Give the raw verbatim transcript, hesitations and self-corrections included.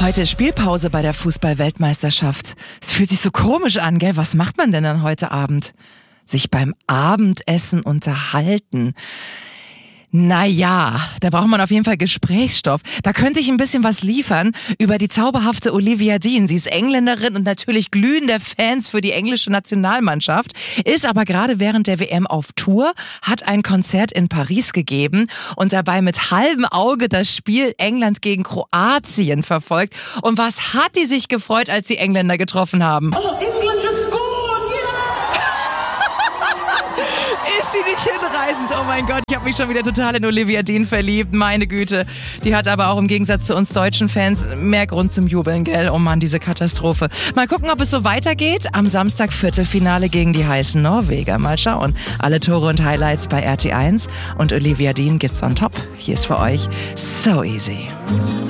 Heute ist Spielpause bei der Fußball-Weltmeisterschaft. Es fühlt sich so komisch an, gell? Was macht man denn dann heute Abend? Sich beim Abendessen unterhalten. Naja, da braucht man auf jeden Fall Gesprächsstoff. Da könnte ich ein bisschen was liefern über die zauberhafte Olivia Dean. Sie ist Engländerin und natürlich glühender Fans für die englische Nationalmannschaft, ist aber gerade während der W M auf Tour, hat ein Konzert in Paris gegeben und dabei mit halbem Auge das Spiel England gegen Kroatien verfolgt. Und was hat die sich gefreut, als die Engländer getroffen haben? Oh, England just scored! Ist sie nicht hinreißend? Oh mein Gott, ich habe mich schon wieder total in Olivia Dean verliebt. Meine Güte. Die hat aber auch im Gegensatz zu uns deutschen Fans mehr Grund zum Jubeln, gell? Oh Mann, diese Katastrophe. Mal gucken, ob es so weitergeht. Am Samstag Viertelfinale gegen die heißen Norweger. Mal schauen. Alle Tore und Highlights bei R T eins. Und Olivia Dean gibt's on top. Hier ist für euch So Easy.